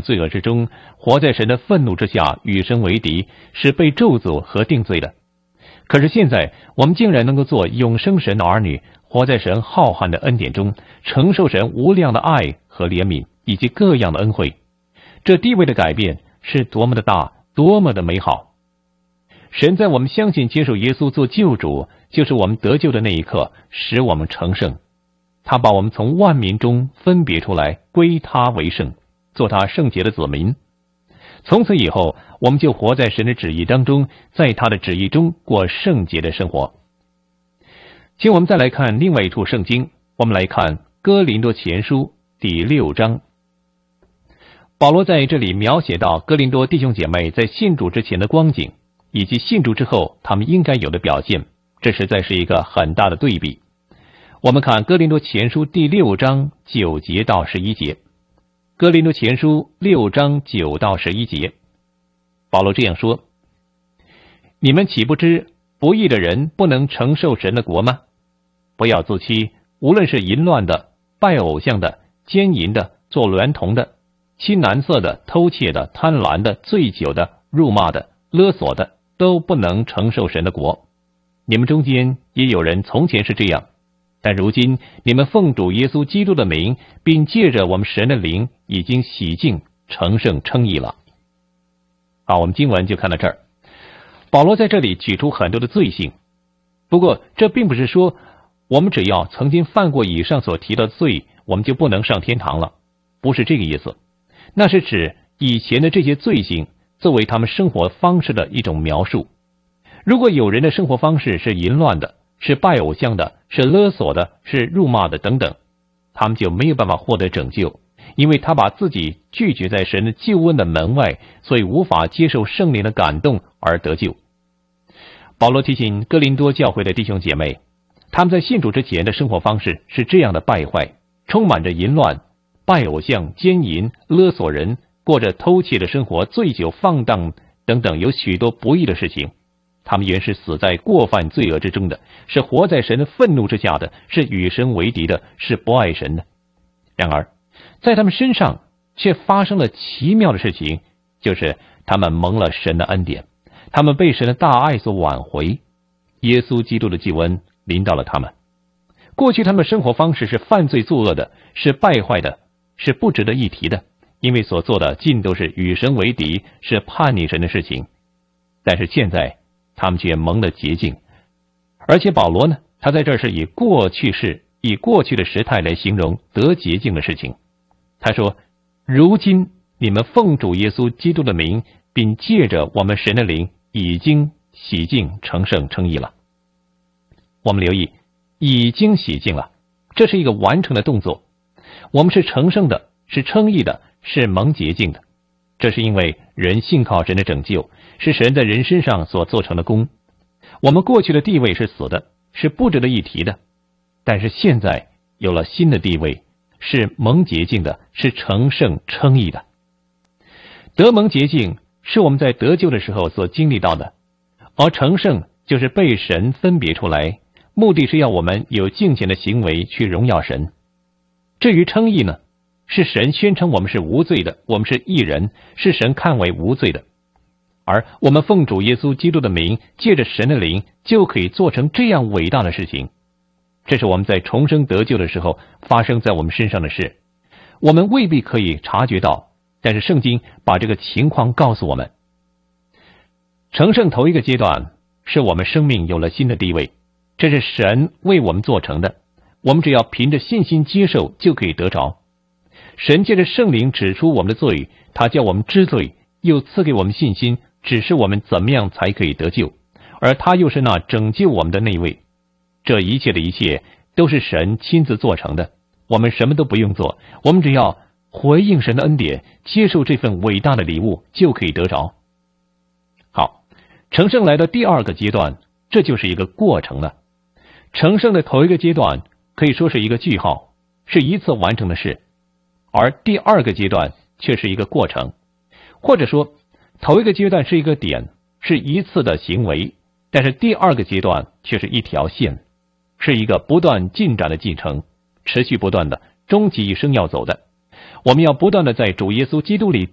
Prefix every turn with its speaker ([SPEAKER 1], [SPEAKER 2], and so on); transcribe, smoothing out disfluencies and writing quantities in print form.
[SPEAKER 1] 罪恶之中，活在神的愤怒之下，与神为敌，是被咒诅和定罪的。可是现在我们竟然能够做永生神的儿女，活在神浩瀚的恩典中，承受神无量的爱和怜悯以及各样的恩惠。这地位的改变是多么的大，多么的美好。神在我们相信接受耶稣做救主，就是我们得救的那一刻，使我们成圣。他把我们从万民中分别出来，归他为圣，做他圣洁的子民。从此以后，我们就活在神的旨意当中，在他的旨意中过圣洁的生活。请我们再来看另外一处圣经，我们来看哥林多前书第6章。保罗在这里描写到哥林多弟兄姐妹在信主之前的光景，以及信主之后他们应该有的表现，这实在是一个很大的对比。我们看哥林多前书第6章9节到11节。哥林多前书6章9到11节，保罗这样说：你们岂不知不义的人不能承受神的国吗？不要自欺，无论是淫乱的、拜偶像的、奸淫的、做娈童的、亲男色的、偷窃的、贪婪的、醉酒的、辱骂的、勒索的，都不能承受神的国。你们中间也有人从前是这样，但如今你们奉主耶稣基督的名，并借着我们神的灵，已经洗净、成圣、称义了。好，我们经文就看到这儿。保罗在这里举出很多的罪行，不过这并不是说我们只要曾经犯过以上所提到的罪，我们就不能上天堂了，不是这个意思。那是指以前的这些罪行作为他们生活方式的一种描述。如果有人的生活方式是淫乱的，是拜偶像的，是勒索的，是辱骂的等等，他们就没有办法获得拯救，因为他把自己拒绝在神的救恩的门外，所以无法接受圣灵的感动而得救。保罗提醒哥林多教会的弟兄姐妹，他们在信主之前的生活方式是这样的败坏，充满着淫乱、拜偶像、奸淫、勒索人，过着偷窃的生活，醉酒放荡等等，有许多不义的事情。他们原是死在过犯罪恶之中的，是活在神的愤怒之下的，是与神为敌的，是不爱神的。然而在他们身上却发生了奇妙的事情，就是他们蒙了神的恩典，他们被神的大爱所挽回，耶稣基督的救恩临到了他们。过去他们的生活方式是犯罪作恶的，是败坏的，是不值得一提的，因为所做的尽都是与神为敌，是叛逆神的事情。但是现在他们却蒙了洁净，而且保罗呢，他在这儿是以过去式，以过去的时态来形容得洁净的事情。他说：如今你们奉主耶稣基督的名，并借着我们神的灵，已经洗净、成圣、称义了。我们留意，已经洗净了，这是一个完成的动作。我们是成圣的，是称义的，是蒙洁净的。这是因为人信靠神的拯救，是神在人身上所做成的功。我们过去的地位是死的，是不值得一提的，但是现在有了新的地位，是蒙洁净的，是成圣称义的。得蒙洁净是我们在得救的时候所经历到的，而成圣就是被神分别出来，目的是要我们有敬虔的行为去荣耀神。至于称义呢，是神宣称我们是无罪的，我们是义人，是神看为无罪的。而我们奉主耶稣基督的名，借着神的灵，就可以做成这样伟大的事情。这是我们在重生得救的时候发生在我们身上的事，我们未必可以察觉到，但是圣经把这个情况告诉我们。成圣头一个阶段是我们生命有了新的地位，这是神为我们做成的，我们只要凭着信心接受就可以得着。神借着圣灵指出我们的罪，他叫我们知罪，又赐给我们信心，指示我们怎么样才可以得救，而他又是那拯救我们的那位。这一切的一切都是神亲自做成的，我们什么都不用做，我们只要回应神的恩典，接受这份伟大的礼物，就可以得着。好，成圣来到第二个阶段，这就是一个过程了。成圣的头一个阶段可以说是一个句号，是一次完成的事，而第二个阶段却是一个过程，或者说头一个阶段是一个点，是一次的行为，但是第二个阶段却是一条线，是一个不断进展的进程，持续不断的，终其一生要走的。我们要不断的在主耶稣基督里